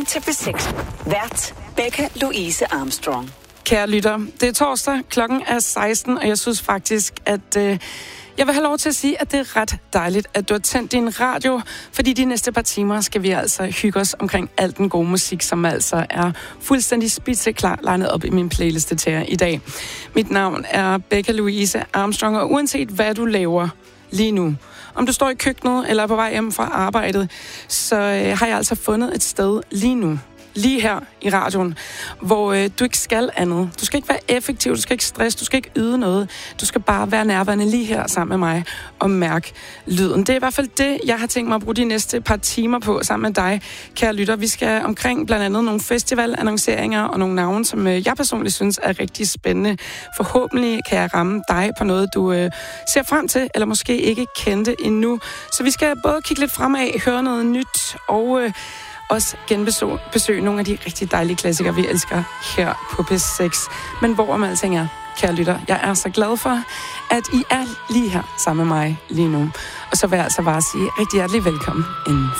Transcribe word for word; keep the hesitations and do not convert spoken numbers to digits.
til P seks. Vært Becca Louise Armstrong. Kære lytter, det er torsdag, klokken er seksten, og jeg synes faktisk, at øh, jeg vil have lov til at sige, at det er ret dejligt, at du har tændt din radio, fordi de næste par timer skal vi altså hygge os omkring al den gode musik, som altså er fuldstændig spidseklar legnet op i min playliste til jer i dag. Mit navn er Becca Louise Armstrong, og uanset hvad du laver lige nu, om du står i køkkenet eller er på vej hjem fra arbejdet, så øh, har jeg altså fundet et sted lige nu, lige her i radioen, hvor øh, du ikke skal andet. Du skal ikke være effektiv, du skal ikke stresse, du skal ikke yde noget. Du skal bare være nærværende lige her sammen med mig og mærke lyden. Det er i hvert fald det, jeg har tænkt mig at bruge de næste par timer på sammen med dig, kære lytter. Vi skal omkring blandt andet nogle festivalannonceringer og nogle navne, som øh, jeg personligt synes er rigtig spændende. Forhåbentlig kan jeg ramme dig på noget, du øh, ser frem til, eller måske ikke kendte endnu. Så vi skal både kigge lidt fremad, høre noget nyt og Øh, også genbesøge besøge nogle af de rigtig dejlige klassikere, vi elsker her på P seks. Men hvorom alting er, kære lytter, jeg er så glad for, at I er lige her sammen med mig lige nu. Og så vil jeg altså bare sige rigtig hjertelig velkommen inden